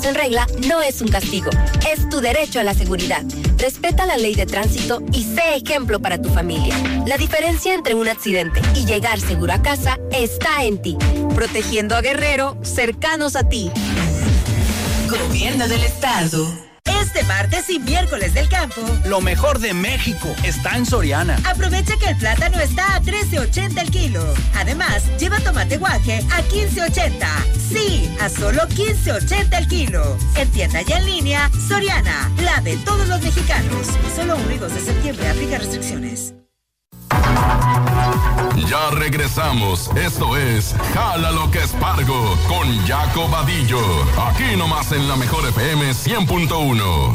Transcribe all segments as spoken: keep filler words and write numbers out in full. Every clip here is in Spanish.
en regla no es un castigo, es tu derecho a la seguridad. Respeta la ley de tránsito y sé ejemplo para tu familia. La diferencia entre un accidente y llegar seguro a casa está en ti. Protegiendo a Guerrero, cercanos a ti. Gobierno del Estado. Este martes y miércoles del campo, lo mejor de México está en Soriana. Aprovecha que el plátano está a trece ochenta el kilo. Además, lleva tomate guaje a quince ochenta. Sí, a solo quince ochenta el kilo. En tienda y en línea, Soriana, la de todos los mexicanos. Solo uno y dos de septiembre, aplica restricciones. Ya regresamos. Esto es Jala lo que es Pargo con Jaco Vadillo. Aquí nomás en la mejor F M cien punto uno.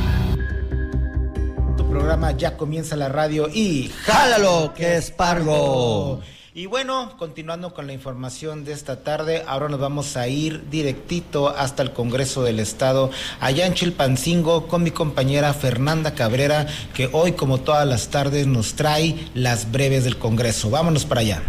Tu programa ya comienza la radio y Jala lo que es Pargo. Y bueno, continuando con la información de esta tarde, ahora nos vamos a ir directito hasta el Congreso del Estado, allá en Chilpancingo, con mi compañera Fernanda Cabrera, que hoy, como todas las tardes, nos trae las breves del Congreso. Vámonos para allá.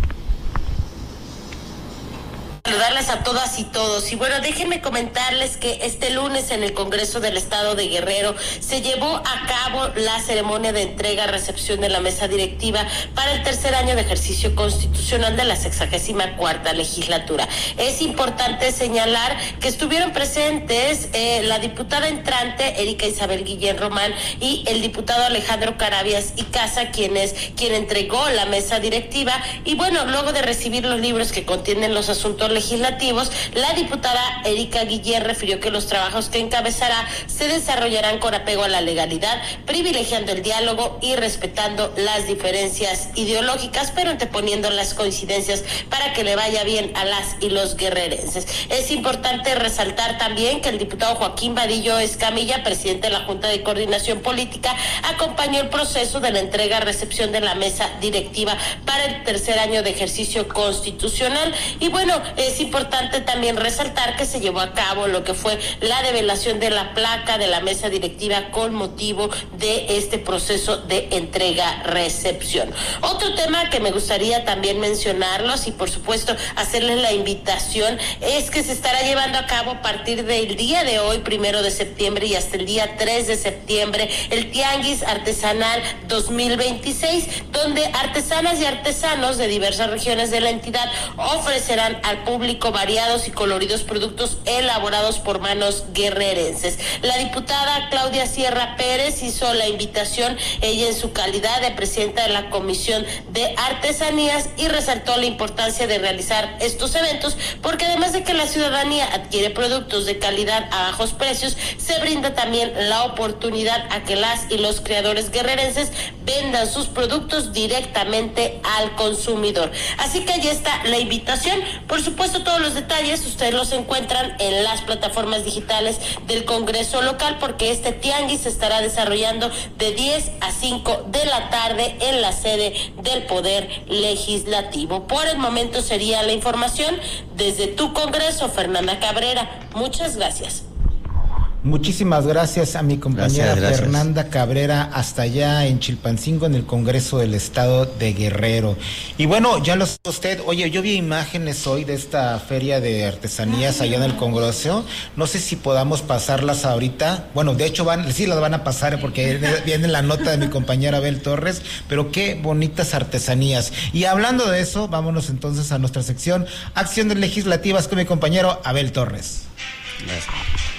Saludarles a todas y todos. Y bueno, déjenme comentarles que este lunes en el Congreso del Estado de Guerrero se llevó a cabo la ceremonia de entrega-recepción de la mesa directiva para el tercer año de ejercicio constitucional de la sexagésima cuarta legislatura. Es importante señalar que estuvieron presentes eh, la diputada entrante Erika Isabel Guillén Román y el diputado Alejandro Carabias y Casa, quien es quien entregó la mesa directiva. Y bueno, luego de recibir los libros que contienen los asuntos legislativos, la diputada Erika Guillén refirió que los trabajos que encabezará se desarrollarán con apego a la legalidad, privilegiando el diálogo y respetando las diferencias ideológicas, pero anteponiendo las coincidencias para que le vaya bien a las y los guerrerenses. Es importante resaltar también que el diputado Joaquín Vadillo Escamilla, presidente de la Junta de Coordinación Política, acompañó el proceso de la entrega-recepción de la mesa directiva para el tercer año de ejercicio constitucional. Y bueno, es importante también resaltar que se llevó a cabo lo que fue la develación de la placa de la mesa directiva con motivo de este proceso de entrega-recepción. Otro tema que me gustaría también mencionarlos y por supuesto hacerles la invitación es que se estará llevando a cabo a partir del día de hoy, primero de septiembre, y hasta el día tres de septiembre, el Tianguis Artesanal dos mil veintiséis, donde artesanas y artesanos de diversas regiones de la entidad ofrecerán al público variados y coloridos productos elaborados por manos guerrerenses. La diputada Claudia Sierra Pérez hizo la invitación, ella en su calidad de presidenta de la Comisión de Artesanías, y resaltó la importancia de realizar estos eventos porque además de que la ciudadanía adquiere productos de calidad a bajos precios, se brinda también la oportunidad a que las y los creadores guerrerenses vendan sus productos directamente al consumidor. Así que allí está la invitación. Por supuesto, todos los detalles ustedes los encuentran en las plataformas digitales del Congreso local, porque este tianguis se estará desarrollando de diez a cinco de la tarde en la sede del Poder Legislativo. Por el momento sería la información desde tu Congreso, Fernanda Cabrera. Muchas gracias. Muchísimas gracias a mi compañera gracias, gracias. Fernanda Cabrera, hasta allá en Chilpancingo, en el Congreso del Estado de Guerrero. Y bueno, ya lo sabe usted, oye, yo vi imágenes hoy de esta feria de artesanías allá en el Congreso. No sé si podamos pasarlas ahorita. Bueno, de hecho, van, sí las van a pasar porque viene la nota de mi compañera Abel Torres, pero qué bonitas artesanías. Y hablando de eso, vámonos entonces a nuestra sección Acciones Legislativas con mi compañero Abel Torres. Gracias.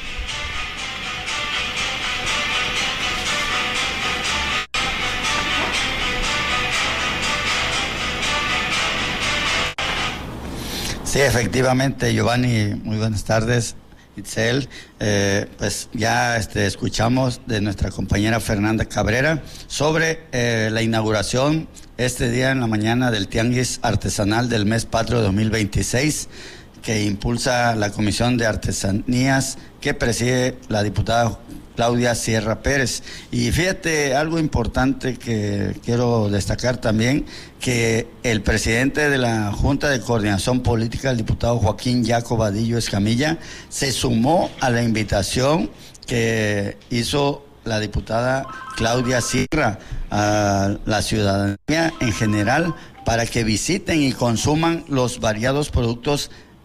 Sí, efectivamente, Giovanni, muy buenas tardes. Itzel, eh, pues ya este, escuchamos de nuestra compañera Fernanda Cabrera sobre eh, la inauguración este día en la mañana del Tianguis Artesanal del Mes Patrio dos mil veintiséis, que impulsa la Comisión de Artesanías que preside la diputada Claudia Sierra Pérez. Y fíjate, algo importante que quiero destacar también, que el presidente de la Junta de Coordinación Política, el diputado Joaquín Jaco Vadillo Escamilla, se sumó a la invitación que hizo la diputada Claudia Sierra a la ciudadanía en general para que visiten y consuman los variados productos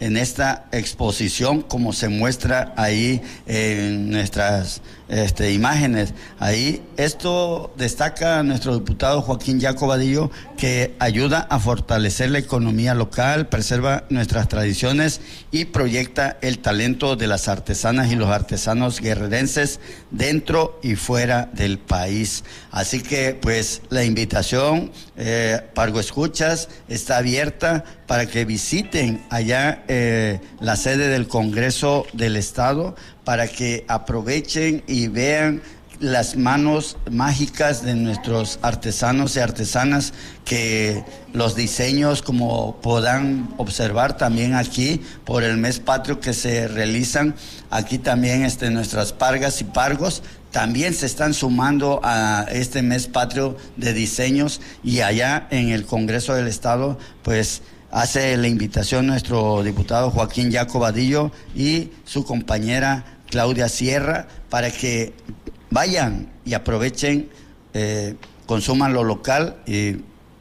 en esta exposición, como se muestra ahí en nuestras este, imágenes. Ahí esto destaca nuestro diputado Joaquín Yaco Vadillo, que ayuda a fortalecer la economía local, preserva nuestras tradiciones y proyecta el talento de las artesanas y los artesanos guerrerenses dentro y fuera del país. Así que pues la invitación, eh, Pargo Escuchas, está abierta para que visiten allá eh, la sede del Congreso del Estado, para que aprovechen y vean las manos mágicas de nuestros artesanos y artesanas, que los diseños, como podrán observar también aquí por el mes patrio que se realizan, aquí también este, nuestras pargas y pargos también se están sumando a este mes patrio de diseños, y allá en el Congreso del Estado pues hace la invitación nuestro diputado Joaquín Yaco Vadillo y su compañera Claudia Sierra para que vayan y aprovechen, eh, consuman lo local y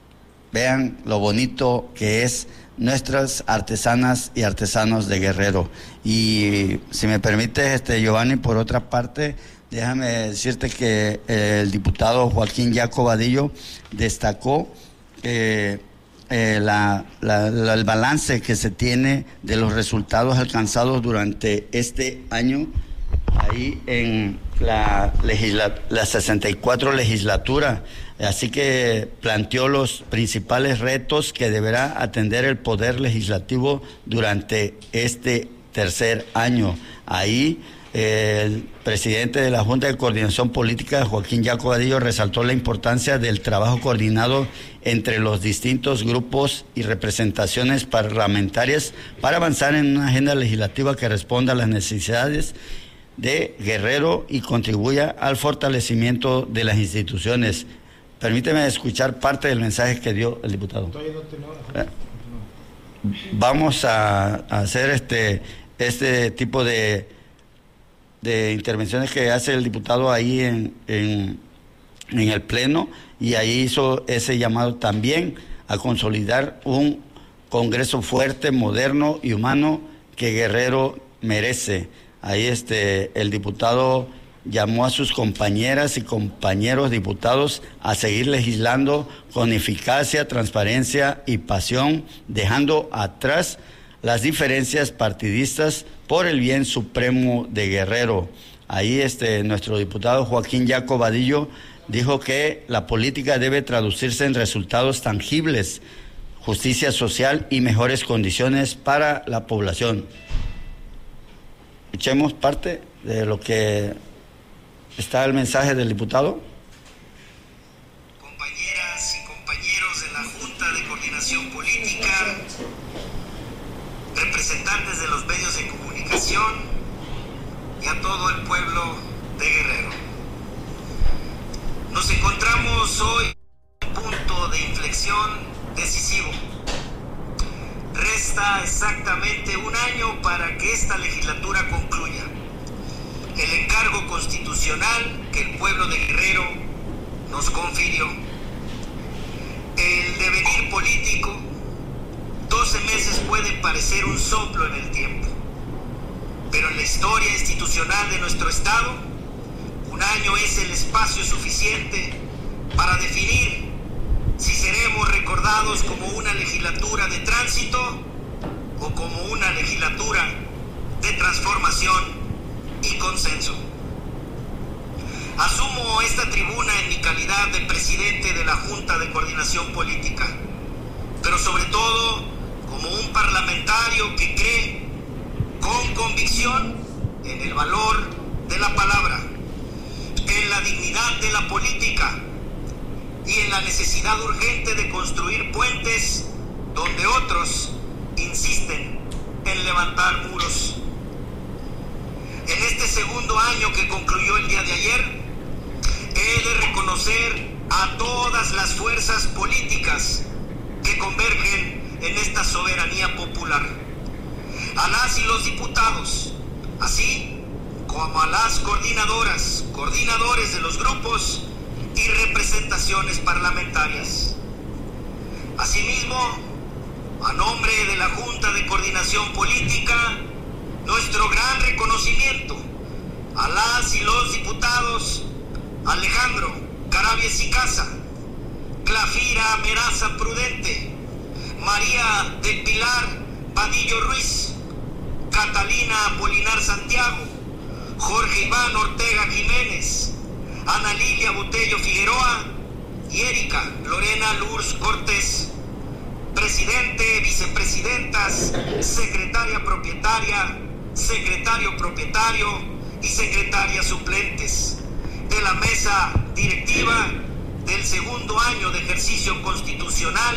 vean lo bonito que es nuestras artesanas y artesanos de Guerrero. Y si me permite, este, Giovanni, por otra parte, déjame decirte que el diputado Joaquín Yaco Vadillo destacó que eh, la, la, la, el balance que se tiene de los resultados alcanzados durante este año ahí en la, legisla, la sesenta y cuatro legislatura. Así que planteó los principales retos que deberá atender el Poder Legislativo durante este tercer año. Ahí el presidente de la Junta de Coordinación Política, Joaquín Yaco Vadillo, resaltó la importancia del trabajo coordinado entre los distintos grupos y representaciones parlamentarias para avanzar en una agenda legislativa que responda a las necesidades de Guerrero y contribuya al fortalecimiento de las instituciones. Permíteme escuchar parte del mensaje que dio el diputado. Vamos a, a hacer este, este tipo de de intervenciones que hace el diputado ahí en, en, en el Pleno, y ahí hizo ese llamado también a consolidar un Congreso fuerte, moderno y humano que Guerrero merece. Ahí este, el diputado llamó a sus compañeras y compañeros diputados a seguir legislando con eficacia, transparencia y pasión, dejando atrás las diferencias partidistas por el bien supremo de Guerrero. Ahí este, nuestro diputado Joaquín Yaco Vadillo dijo que la política debe traducirse en resultados tangibles, justicia social y mejores condiciones para la población. Escuchemos parte de lo que está el mensaje del diputado. Compañeras y compañeros de la Junta de Coordinación Política, representantes de los medios de comunicación y a todo el pueblo de Guerrero. Nos encontramos hoy en un punto de inflexión decisivo. Resta exactamente un año para que esta legislatura concluya. El encargo constitucional que el pueblo de Guerrero nos confirió. El devenir político, doce meses pueden parecer un soplo en el tiempo, pero en la historia institucional de nuestro Estado, un año es el espacio suficiente para definir si seremos recordados como una legislatura de tránsito o como una legislatura de transformación y consenso. Asumo esta tribuna en mi calidad de presidente de la Junta de Coordinación Política, pero sobre todo como un parlamentario que cree con convicción en el valor de la palabra, en la dignidad de la política y en la necesidad urgente de construir puentes donde otros insisten en levantar muros. En este segundo año que concluyó el día de ayer, he de reconocer a todas las fuerzas políticas que convergen en esta soberanía popular, a las y los diputados, así como a las coordinadoras, coordinadores de los grupos y representaciones parlamentarias. Asimismo, a nombre de la Junta de Coordinación Política, nuestro gran reconocimiento a las y los diputados Alejandro Carabies y Casa, Glafira Meraza Prudente, María del Pilar Vadillo Ruiz, Catalina Apolinar Santiago, Jorge Iván Ortega Jiménez, Ana Lilia Botello Figueroa y Erika Lorena Lurs Cortés, presidente, vicepresidentas, secretaria propietaria, secretario propietario y secretarias suplentes de la mesa directiva del segundo año de ejercicio constitucional.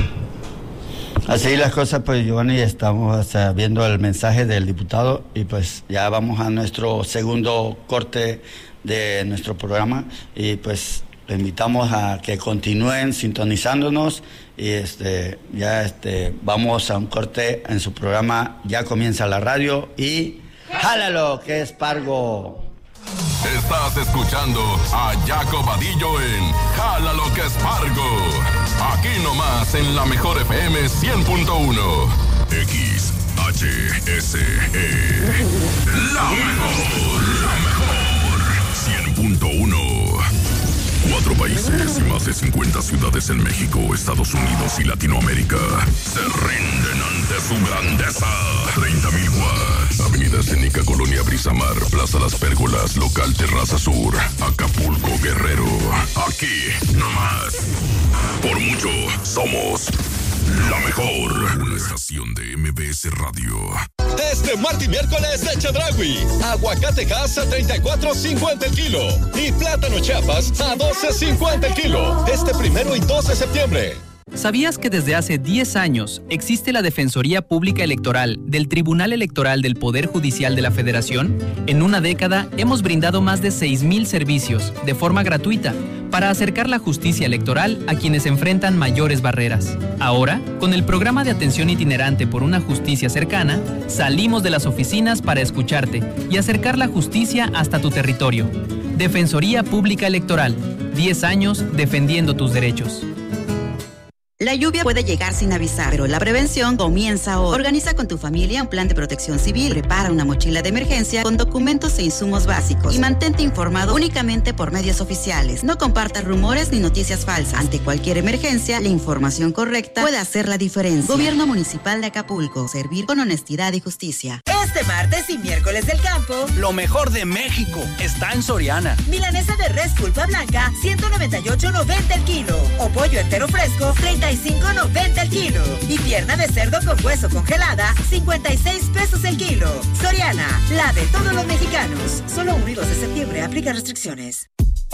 Así las cosas, pues Giovanni, estamos hasta viendo el mensaje del diputado y pues ya vamos a nuestro segundo corte de nuestro programa y pues le invitamos a que continúen sintonizándonos y este ya este vamos a un corte en su programa. Ya comienza la radio y jálalo que es Pargo. Estás escuchando a Jaco Vadillo en Jálalo que es Pargo. Aquí nomás en la mejor F M cien punto uno. X H S E. La mejor, la mejor. cien punto uno. Cuatro países y más de cincuenta ciudades en México, Estados Unidos y Latinoamérica se rinden ante su grandeza. treinta mil watts. Avenida Escénica, Colonia Brisamar, Plaza Las Pérgolas, Local Terraza Sur, Acapulco, Guerrero. Aquí, nomás. Por mucho, somos la mejor. Una estación de M B S Radio. Este martes y miércoles de Chedraui. Aguacate Hass a treinta y cuatro cincuenta el kilo. Y plátano Chiapas a doce cincuenta el kilo. Este primero y dos de septiembre. ¿Sabías que desde hace diez años existe la Defensoría Pública Electoral del Tribunal Electoral del Poder Judicial de la Federación? En una década hemos brindado más de seis mil servicios de forma gratuita para acercar la justicia electoral a quienes enfrentan mayores barreras. Ahora, con el programa de atención itinerante por una justicia cercana, salimos de las oficinas para escucharte y acercar la justicia hasta tu territorio. Defensoría Pública Electoral, diez años defendiendo tus derechos. La lluvia puede llegar sin avisar, pero la prevención comienza hoy. Organiza con tu familia un plan de protección civil, prepara una mochila de emergencia con documentos e insumos básicos y mantente informado únicamente por medios oficiales. No compartas rumores ni noticias falsas. Ante cualquier emergencia, la información correcta puede hacer la diferencia. Gobierno Municipal de Acapulco. Servir con honestidad y justicia. Este martes y miércoles del campo, lo mejor de México está en Soriana. Milanesa de res pulpa blanca, ciento noventa y ocho noventa el kilo. O pollo entero fresco, treinta y cinco noventa el kilo. Y pierna de cerdo con hueso congelada, cincuenta y seis pesos el kilo. Soriana, la de todos los mexicanos. Solo uno y dos de septiembre, aplica restricciones.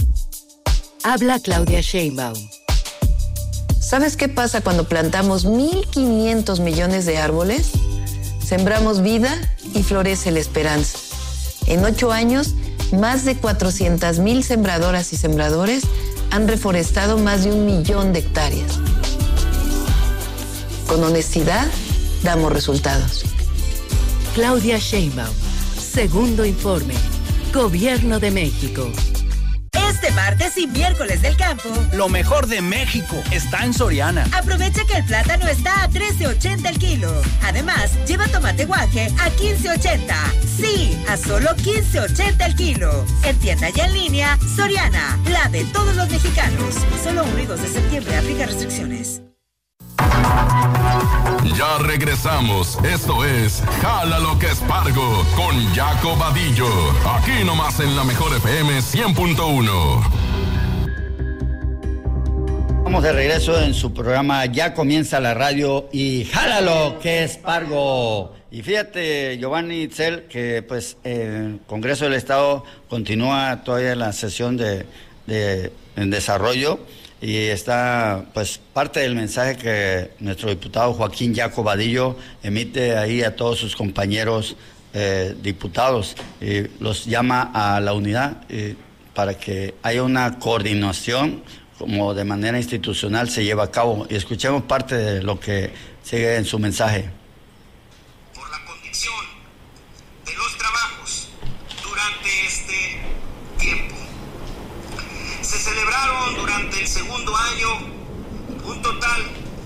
Habla Claudia Sheinbaum. ¿Sabes qué pasa cuando plantamos mil quinientos millones de árboles? Sembramos vida y florece la esperanza. En ocho años, más de cuatrocientas mil sembradoras y sembradores han reforestado más de un millón de hectáreas. Con honestidad, damos resultados. Claudia Sheinbaum, segundo informe. Gobierno de México. Este martes y miércoles del campo, lo mejor de México está en Soriana. Aprovecha que el plátano está a trece ochenta el kilo. Además, lleva tomate guaje a quince ochenta. Sí, a solo quince ochenta el kilo. En tienda y en línea, Soriana, la de todos los mexicanos. Solo uno y dos de septiembre, aplica restricciones. Ya regresamos. Esto es Jálalo que es Pargo con Jaco Vadillo. Aquí nomás en la mejor F M cien punto uno. Vamos de regreso en su programa. Ya comienza la radio y Jálalo que es Pargo. Y fíjate, Giovanni Itzel, que pues el Congreso del Estado continúa todavía la sesión de, de en desarrollo. Y está, pues, parte del mensaje que nuestro diputado Joaquín Jaco Vadillo emite ahí a todos sus compañeros eh, diputados. Y los llama a la unidad eh, para que haya una coordinación, como de manera institucional se lleva a cabo. Y escuchemos parte de lo que sigue en su mensaje. Por la condición de los trabajos durante este tiempo. Se celebraron durante el segundo año un total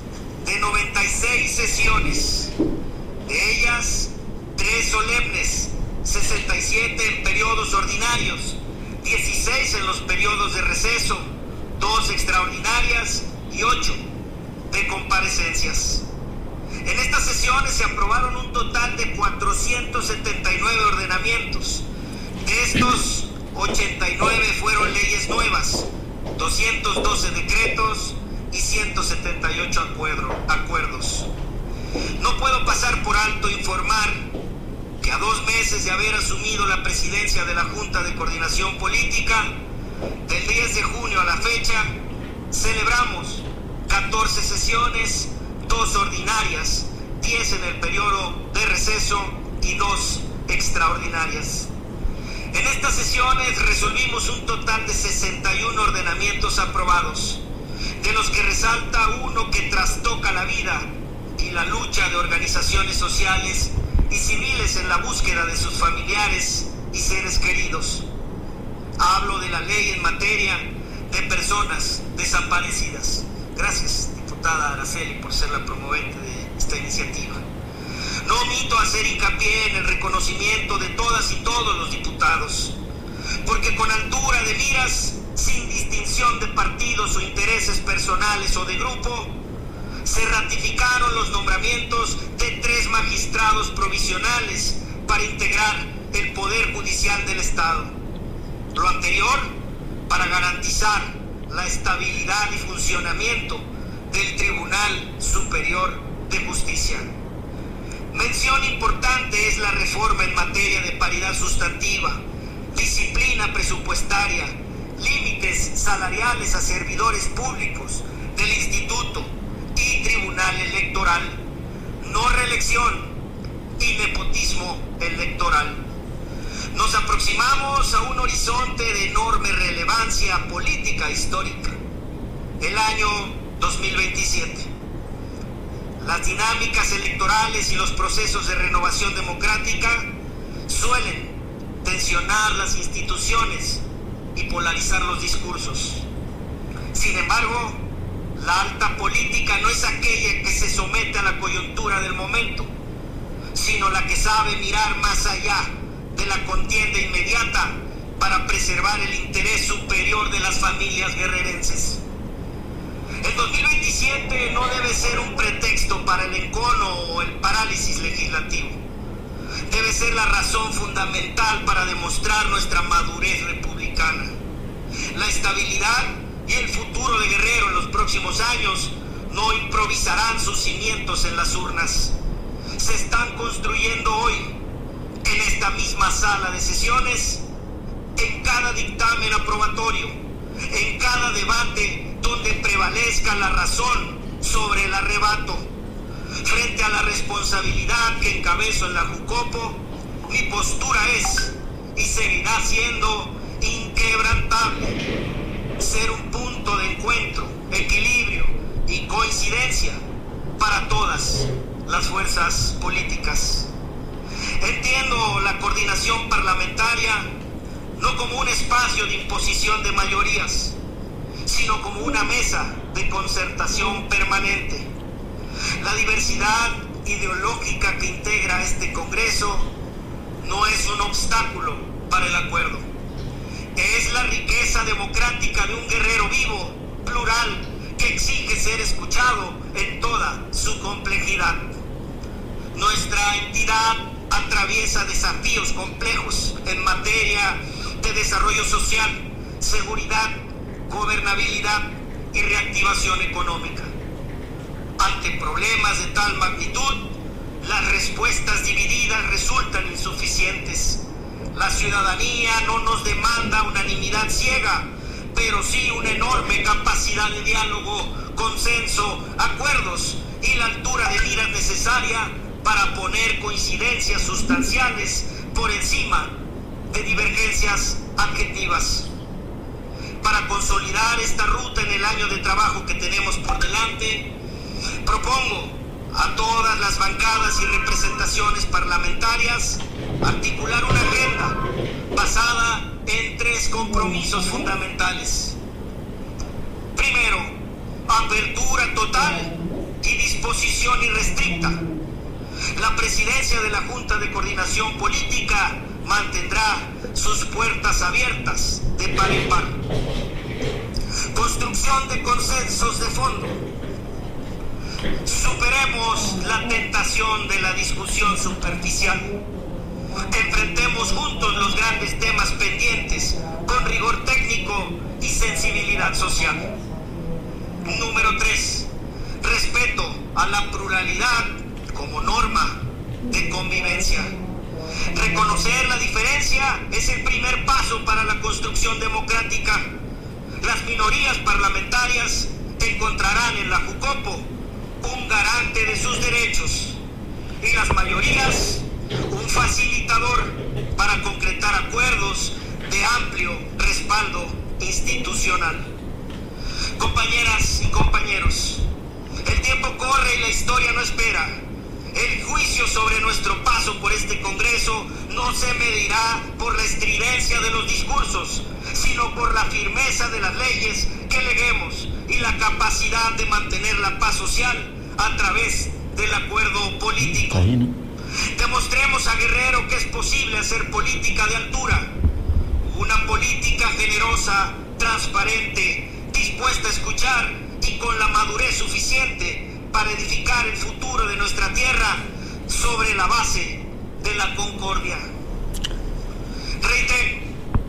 de noventa y seis sesiones, de ellas tres solemnes, sesenta y siete en periodos ordinarios, dieciséis en los periodos de receso, dos extraordinarias y ocho de comparecencias. En estas sesiones se aprobaron un total de cuatrocientos setenta y nueve ordenamientos. De estos, ochenta y nueve fueron leyes nuevas, doscientos doce decretos y ciento setenta y ocho acuerdos. No puedo pasar por alto informar que a dos meses de haber asumido la presidencia de la Junta de Coordinación Política, del diez de junio a la fecha, celebramos catorce sesiones, dos ordinarias, diez en el periodo de receso y dos extraordinarias. En estas sesiones resolvimos un total de sesenta y uno ordenamientos aprobados, de los que resalta uno que trastoca la vida y la lucha de organizaciones sociales y civiles en la búsqueda de sus familiares y seres queridos. Hablo de la ley en materia de personas desaparecidas. Gracias, diputada Araceli, por ser la promovente de esta iniciativa. No omito hacer hincapié en el reconocimiento de todas y todos los diputados, porque con altura de miras, sin distinción de partidos o intereses personales o de grupo, se ratificaron los nombramientos de tres magistrados provisionales para integrar el Poder Judicial del Estado. Lo anterior para garantizar la estabilidad y funcionamiento del Tribunal Superior de Justicia. Mención importante es la reforma en materia de paridad sustantiva, disciplina presupuestaria, límites salariales a servidores públicos del Instituto y Tribunal Electoral, no reelección y nepotismo electoral. Nos aproximamos a un horizonte de enorme relevancia política histórica, el año dos mil veintisiete. Las dinámicas electorales y los procesos de renovación democrática suelen tensionar las instituciones y polarizar los discursos. Sin embargo, la alta política no es aquella que se somete a la coyuntura del momento, sino la que sabe mirar más allá de la contienda inmediata para preservar el interés superior de las familias guerrerenses. El dos mil veintisiete no debe ser un pretexto para el encono o el parálisis legislativo. Debe ser la razón fundamental para demostrar nuestra madurez republicana. La estabilidad y el futuro de Guerrero en los próximos años no improvisarán sus cimientos en las urnas. Se están construyendo hoy, en esta misma sala de sesiones, en cada dictamen aprobatorio, en cada debate donde prevalezca la razón sobre el arrebato. Frente a la responsabilidad que encabezo en la Jucopo, mi postura es y seguirá siendo inquebrantable. Ser un punto de encuentro, equilibrio y coincidencia para todas las fuerzas políticas. Entiendo la coordinación parlamentaria no como un espacio de imposición de mayorías, sino como una mesa de concertación permanente. La diversidad ideológica que integra este Congreso no es un obstáculo para el acuerdo. Es la riqueza democrática de un Guerrero vivo, plural, que exige ser escuchado en toda su complejidad. Nuestra entidad atraviesa desafíos complejos en materia de desarrollo social, seguridad, gobernabilidad y reactivación económica. Ante problemas de tal magnitud, las respuestas divididas resultan insuficientes. La ciudadanía no nos demanda unanimidad ciega, pero sí una enorme capacidad de diálogo, consenso, acuerdos y la altura de miras necesaria para poner coincidencias sustanciales por encima de divergencias adjetivas. Para consolidar esta ruta en el año de trabajo que tenemos por delante, propongo a todas las bancadas y representaciones parlamentarias articular una agenda basada en tres compromisos fundamentales. Primero, apertura total y disposición disposición irrestricta. La presidencia de la Junta de Coordinación Política mantendrá sus puertas abiertas de par en par. Construcción de consensos de fondo. Superemos la tentación de la discusión superficial. Enfrentemos juntos los grandes temas pendientes con rigor técnico y sensibilidad social. Número tres. Respeto a la pluralidad como norma de convivencia. Reconocer la diferencia es el primer paso para la construcción democrática. Las minorías parlamentarias encontrarán en la Jucopo un garante de sus derechos y las mayorías un facilitador para concretar acuerdos de amplio respaldo institucional. Compañeras y compañeros, el tiempo corre y la historia no espera. El juicio sobre nuestro paso por este Congreso no se medirá por la estridencia de los discursos, sino por la firmeza de las leyes que leguemos y la capacidad de mantener la paz social a través del acuerdo político. Demostremos a Guerrero que es posible hacer política de altura, una política generosa, transparente, dispuesta a escuchar y con la madurez suficiente para edificar el futuro de nuestra tierra sobre la base de la concordia. Reitero.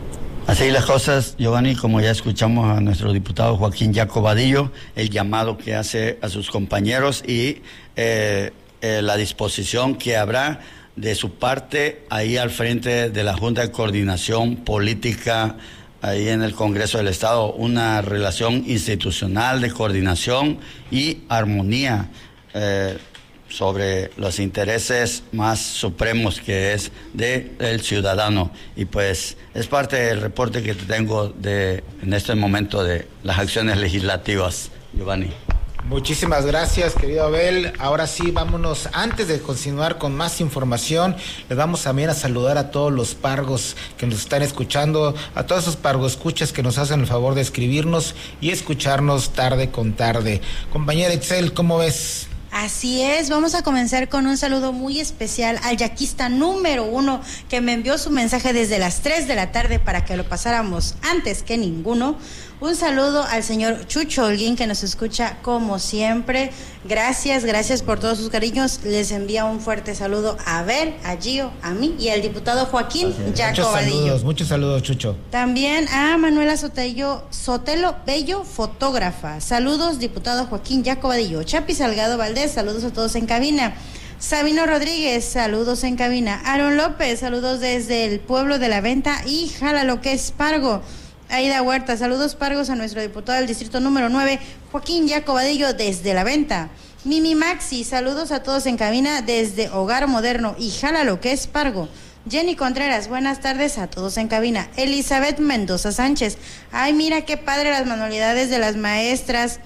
Así las cosas, Giovanni, como ya escuchamos a nuestro diputado Joaquín Jaco Vadillo, el llamado que hace a sus compañeros y eh, eh, la disposición que habrá de su parte ahí al frente de la Junta de Coordinación Política, ahí en el Congreso del Estado, una relación institucional de coordinación y armonía eh, sobre los intereses más supremos que es del ciudadano. Y pues es parte del reporte que tengo de en este momento de las acciones legislativas, Giovanni. Muchísimas gracias, querido Abel. Ahora sí, vámonos. Antes de continuar con más información, les vamos también a saludar a todos los pargos que nos están escuchando, a todos esos pargoscuchas que nos hacen el favor de escribirnos y escucharnos tarde con tarde. Compañera Itzel, ¿cómo ves? Así es, vamos a comenzar con un saludo muy especial al yaquista número uno que me envió su mensaje desde las tres de la tarde para que lo pasáramos antes que ninguno. Un saludo al señor Chucho Holguín que nos escucha como siempre. Gracias, gracias por todos sus cariños. Les envía un fuerte saludo a Abel, a Gio, a mí y al diputado Joaquín Jaco Vadillo. Muchos saludos, muchos saludos, Chucho. También a Manuela Sotelo, Sotelo Bello, fotógrafa. Saludos, diputado Joaquín Jaco Vadillo. Chapi Salgado Valdés, saludos a todos en cabina. Sabino Rodríguez, saludos en cabina. Aaron López, saludos desde el pueblo de La Venta y jala lo que es Pargo. Aida Huerta, saludos pargos a nuestro diputado del distrito número nueve, Joaquín Jaco Vadillo desde La Venta. Mimi Maxi, saludos a todos en cabina desde Hogar Moderno y jala lo que es Pargo. Jenny Contreras, buenas tardes a todos en cabina. Elizabeth Mendoza Sánchez, ay mira qué padre las manualidades de las maestras.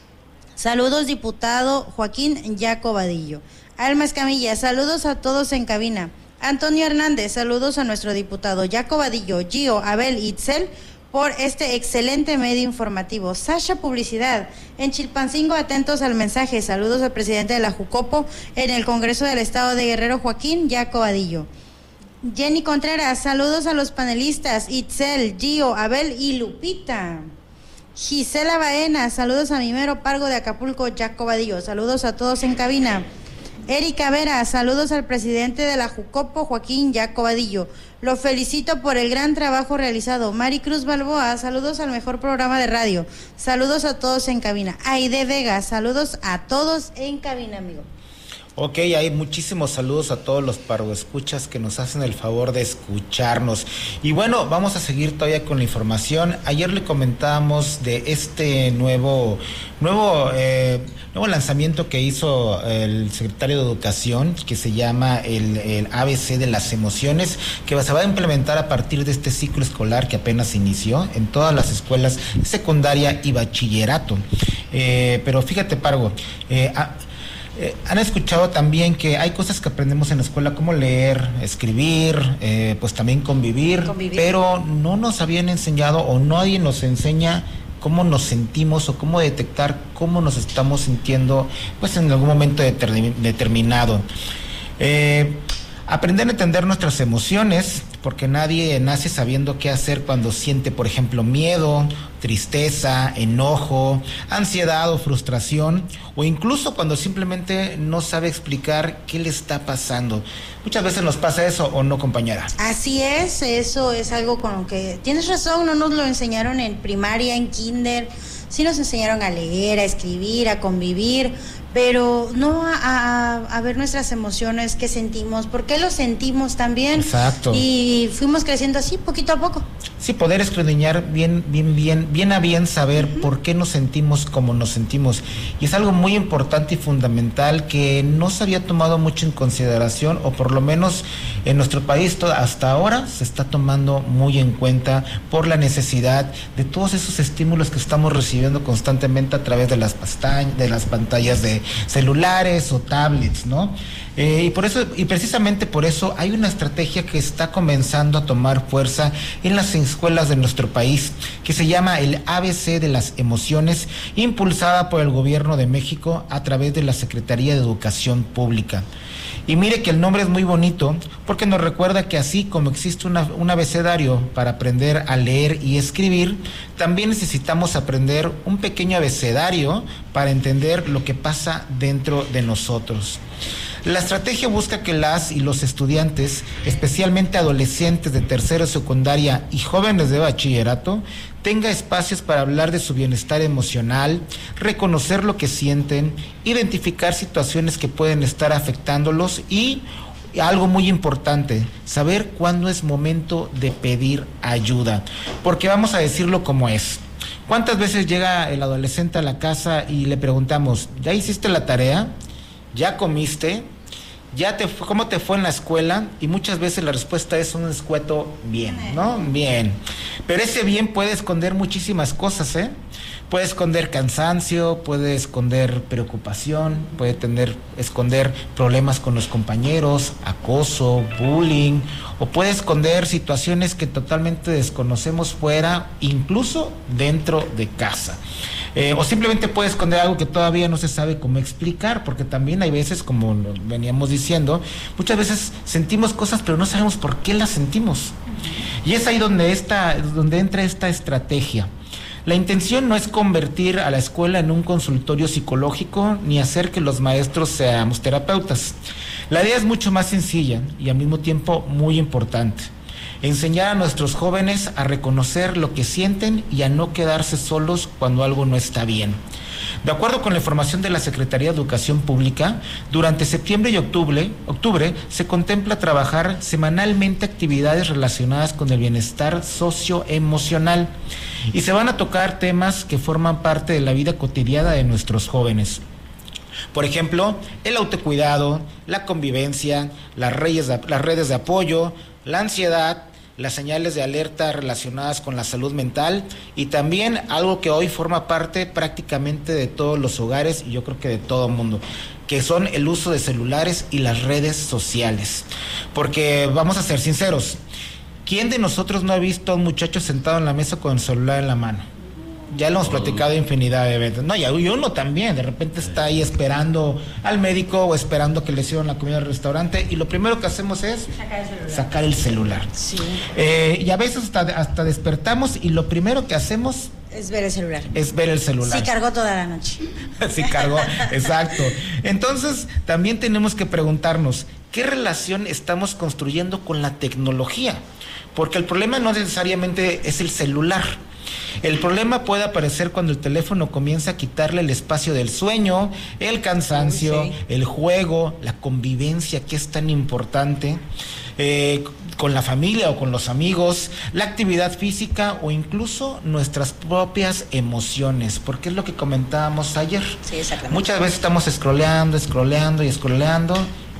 Saludos diputado Joaquín Jaco Vadillo. Alma Escamilla, saludos a todos en cabina. Antonio Hernández, saludos a nuestro diputado Jaco Vadillo, Gio, Abel, Itzel, por este excelente medio informativo. Sasha Publicidad, en Chilpancingo atentos al mensaje, saludos al presidente de la Jucopo en el Congreso del Estado de Guerrero, Joaquín Jaco Vadillo. Jenny Contreras, saludos a los panelistas, Itzel, Gio, Abel y Lupita. Gisela Baena, saludos a mi mero pargo de Acapulco, Jaco Vadillo, saludos a todos en cabina. Erika Vera, saludos al presidente de la Jucopo, Joaquín Jaco Vadillo. Lo felicito por el gran trabajo realizado. Maricruz Balboa, saludos al mejor programa de radio. Saludos a todos en cabina. Aide Vega, saludos a todos en cabina, amigo. Ok, hay muchísimos saludos a todos los pargoescuchas que nos hacen el favor de escucharnos. Y bueno, vamos a seguir todavía con la información. Ayer le comentábamos de este nuevo nuevo eh, nuevo lanzamiento que hizo el secretario de Educación, que se llama el, el A B C de las emociones, que se va a implementar a partir de este ciclo escolar que apenas inició en todas las escuelas de secundaria y bachillerato. Eh, pero fíjate, Pargo, eh, a, Eh, han escuchado también que hay cosas que aprendemos en la escuela como leer, escribir, eh, pues también convivir, convivir, pero no nos habían enseñado o nadie nos enseña cómo nos sentimos o cómo detectar cómo nos estamos sintiendo pues en algún momento determin- determinado. Eh, aprender a entender nuestras emociones, porque nadie nace sabiendo qué hacer cuando siente, por ejemplo, miedo, tristeza, enojo, ansiedad o frustración, o incluso cuando simplemente no sabe explicar qué le está pasando. Muchas veces nos pasa eso, ¿o no, compañera? Así es, eso es algo con lo que tienes razón, no nos lo enseñaron en primaria, en kinder, sí nos enseñaron a leer, a escribir, a convivir, pero no a, a, a ver nuestras emociones, qué sentimos, por qué lo sentimos también. Exacto. Y fuimos creciendo así, poquito a poco. Sí, poder escudriñar bien, bien, bien, bien a bien saber uh-huh. por qué nos sentimos como nos sentimos. Y es algo muy importante y fundamental que no se había tomado mucho en consideración, o por lo menos en nuestro país todo, hasta ahora se está tomando muy en cuenta por la necesidad de todos esos estímulos que estamos recibiendo constantemente a través de las, pastañ- de las pantallas de celulares o tablets, ¿no? Eh, y por eso, y precisamente por eso hay una estrategia que está comenzando a tomar fuerza en las escuelas de nuestro país, que se llama el A B C de las emociones, impulsada por el Gobierno de México a través de la Secretaría de Educación Pública. Y mire que el nombre es muy bonito, porque nos recuerda que así como existe una, un abecedario para aprender a leer y escribir, también necesitamos aprender un pequeño abecedario para entender lo que pasa dentro de nosotros. La estrategia busca que las y los estudiantes, especialmente adolescentes de tercero, secundaria y jóvenes de bachillerato, tenga espacios para hablar de su bienestar emocional, reconocer lo que sienten, identificar situaciones que pueden estar afectándolos y, algo muy importante, saber cuándo es momento de pedir ayuda. Porque vamos a decirlo como es. ¿Cuántas veces llega el adolescente a la casa y le preguntamos, ¿ya hiciste la tarea? ¿Ya comiste? ¿Ya te, cómo te fue en la escuela? Y muchas veces la respuesta es un escueto bien, ¿no? Bien. Pero ese bien puede esconder muchísimas cosas, ¿eh? Puede esconder cansancio, puede esconder preocupación, puede tener, esconder problemas con los compañeros, acoso, bullying, o puede esconder situaciones que totalmente desconocemos fuera, incluso dentro de casa. Eh, o simplemente puede esconder algo que todavía no se sabe cómo explicar, porque también hay veces, como veníamos diciendo, muchas veces sentimos cosas pero no sabemos por qué las sentimos. Y es ahí donde, esta, donde entra esta estrategia. La intención no es convertir a la escuela en un consultorio psicológico ni hacer que los maestros seamos terapeutas. La idea es mucho más sencilla y al mismo tiempo muy importante. Enseñar a nuestros jóvenes a reconocer lo que sienten y a no quedarse solos cuando algo no está bien. De acuerdo con la información de la Secretaría de Educación Pública, durante septiembre y octubre, octubre se contempla trabajar semanalmente actividades relacionadas con el bienestar socioemocional y se van a tocar temas que forman parte de la vida cotidiana de nuestros jóvenes. Por ejemplo, el autocuidado, la convivencia, las redes de, las redes de apoyo, la ansiedad, las señales de alerta relacionadas con la salud mental y también algo que hoy forma parte prácticamente de todos los hogares y yo creo que de todo el mundo, que son el uso de celulares y las redes sociales. Porque vamos a ser sinceros, ¿quién de nosotros no ha visto a un muchacho sentado en la mesa con el celular en la mano? Ya lo hemos platicado infinidad de veces. No, y uno también, de repente está ahí esperando al médico o esperando que le sirvan la comida al restaurante y lo primero que hacemos es sacar el celular. Sacar el celular. Sí. Eh, y a veces hasta, hasta despertamos y lo primero que hacemos es ver el celular. Es ver el celular. Sí cargó toda la noche. Sí cargó, exacto. Entonces, también tenemos que preguntarnos, ¿qué relación estamos construyendo con la tecnología? Porque el problema no necesariamente es el celular. El problema puede aparecer cuando el teléfono comienza a quitarle el espacio del sueño, el cansancio, sí. el juego, la convivencia que es tan importante, eh, con la familia o con los amigos, la actividad física o incluso nuestras propias emociones, porque es lo que comentábamos ayer. Sí, exactamente. Muchas veces estamos scrolleando, scrolleando y scrolleando,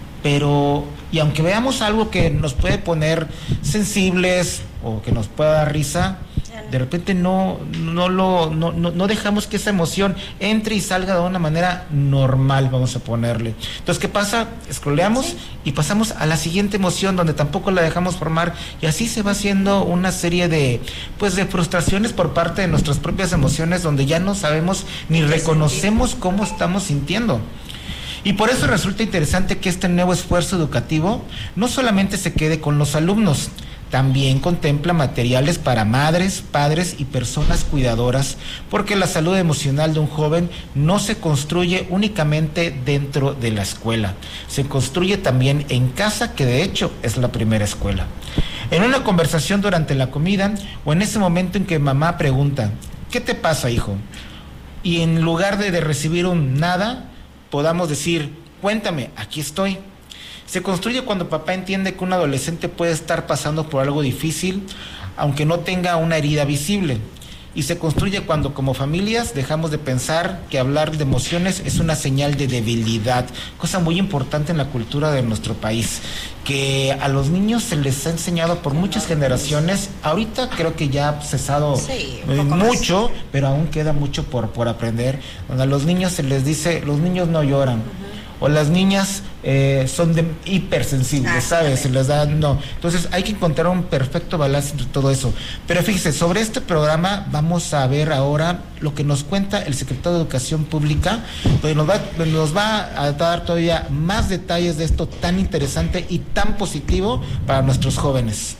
pero, y aunque veamos algo que nos puede poner sensibles o que nos pueda dar risa, de repente no, no lo, no, no, no dejamos que esa emoción entre y salga de una manera normal, vamos a ponerle. Entonces, ¿qué pasa? Scrolleamos sí. y pasamos a la siguiente emoción donde tampoco la dejamos formar, y así se va haciendo una serie de, pues, de frustraciones por parte de nuestras propias emociones, donde ya no sabemos ni reconocemos cómo estamos sintiendo. Y por eso resulta interesante que este nuevo esfuerzo educativo no solamente se quede con los alumnos, también contempla materiales para madres, padres y personas cuidadoras, porque la salud emocional de un joven no se construye únicamente dentro de la escuela, se construye también en casa, que de hecho es la primera escuela. En una conversación durante la comida, o en ese momento en que mamá pregunta, ¿qué te pasa, hijo? Y en lugar de, de recibir un nada, podamos decir, cuéntame, aquí estoy. Se construye cuando papá entiende que un adolescente puede estar pasando por algo difícil, aunque no tenga una herida visible. Y se construye cuando como familias dejamos de pensar que hablar de emociones es una señal de debilidad, cosa muy importante en la cultura de nuestro país, que a los niños se les ha enseñado por muchas generaciones. Ahorita creo que ya ha cesado sí, mucho, más. Pero aún queda mucho por, por aprender, donde a los niños se les dice, los niños no lloran. Uh-huh. O las niñas eh, son de hipersensibles, ah, ¿sabes? Se les da, no. Entonces hay que encontrar un perfecto balance entre todo eso. Pero fíjese, sobre este programa vamos a ver ahora lo que nos cuenta el secretario de Educación Pública, donde nos va, nos va a dar todavía más detalles de esto tan interesante y tan positivo para nuestros jóvenes.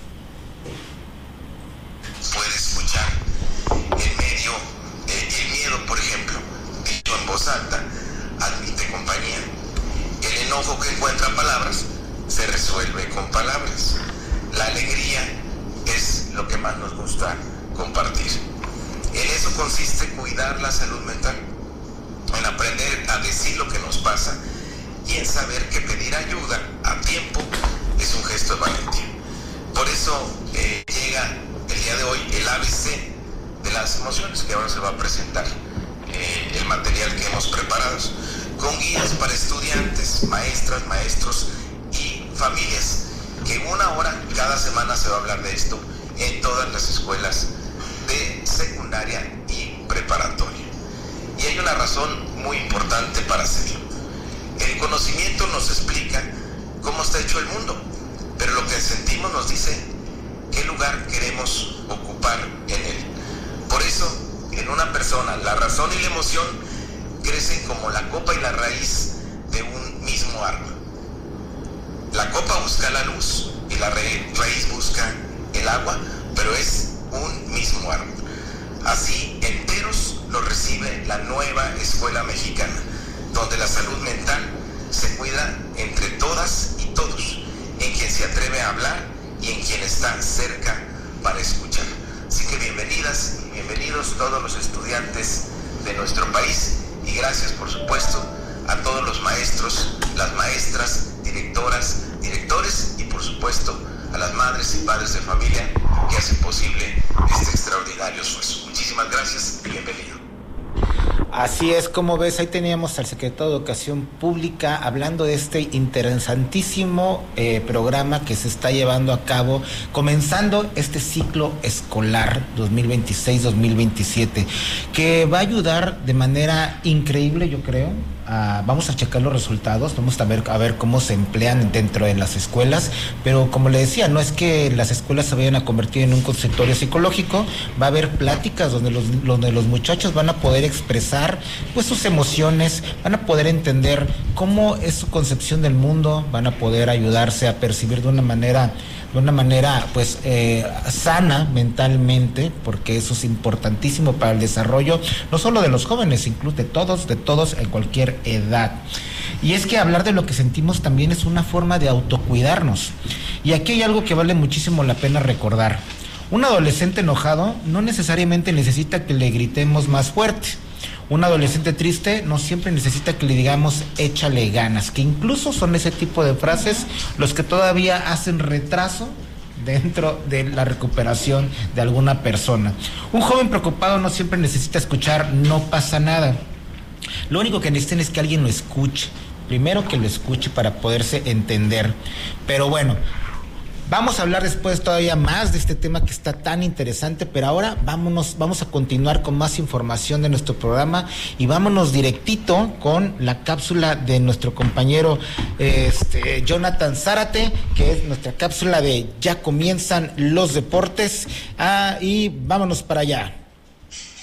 Puede escuchar en medio, eh, el miedo, por ejemplo, dicho en voz alta, admite compañía. El enojo que encuentra palabras se resuelve con palabras. La alegría es lo que más nos gusta compartir. En eso consiste cuidar la salud mental, en aprender a decir lo que nos pasa y en saber que pedir ayuda a tiempo es un gesto de valentía. Por eso eh, llega el día de hoy el A B C de las emociones, que ahora se va a presentar eh, el material que hemos preparado, con guías para estudiantes, maestras, maestros y familias, que en una hora cada semana se va a hablar de esto en todas las escuelas de secundaria y preparatoria. Y hay una razón muy importante para hacerlo. El conocimiento nos explica cómo está hecho el mundo, pero lo que sentimos nos dice qué lugar queremos ocupar en él. Por eso, en una persona, la razón y la emoción crecen como la copa y la raíz de un mismo árbol. La copa busca la luz y la raíz busca el agua, pero es un mismo árbol. Así, enteros lo recibe la nueva escuela mexicana, donde la salud mental se cuida entre todas y todos, en quien se atreve a hablar y en quien está cerca para escuchar. Así que bienvenidas y bienvenidos todos los estudiantes de nuestro país. Y gracias, por supuesto, a todos los maestros, las maestras, directoras, directores y, por supuesto, a las madres y padres de familia que hacen posible este extraordinario esfuerzo. Muchísimas gracias y bienvenido. Así es, como ves, ahí teníamos al secretario de Educación Pública hablando de este interesantísimo eh, programa que se está llevando a cabo, comenzando este ciclo escolar dos mil veintiséis dos mil veintisiete, que va a ayudar de manera increíble, yo creo. Uh, vamos a checar los resultados, vamos a ver, a ver cómo se emplean dentro de las escuelas, pero como le decía, no es que las escuelas se vayan a convertir en un consultorio psicológico, va a haber pláticas donde los, donde los muchachos van a poder expresar pues sus emociones, van a poder entender cómo es su concepción del mundo, van a poder ayudarse a percibir de una manera de una manera pues eh, sana mentalmente, porque eso es importantísimo para el desarrollo no solo de los jóvenes, incluso de todos, de todos en cualquier edad. Y es que hablar de lo que sentimos también es una forma de autocuidarnos. Y aquí hay algo que vale muchísimo la pena recordar. Un adolescente enojado no necesariamente necesita que le gritemos más fuerte. Un adolescente triste no siempre necesita que le digamos échale ganas, que incluso son ese tipo de frases los que todavía hacen retraso dentro de la recuperación de alguna persona. Un joven preocupado no siempre necesita escuchar no pasa nada. Lo único que necesitan es que alguien lo escuche. Primero que lo escuche para poderse entender. Pero bueno, Vamos a hablar después todavía más de este tema que está tan interesante, pero ahora vámonos, vamos a continuar con más información de nuestro programa y vámonos directito con la cápsula de nuestro compañero este, Jonathan Zárate, que es nuestra cápsula de Ya comienzan los deportes. Ah, y vámonos para allá.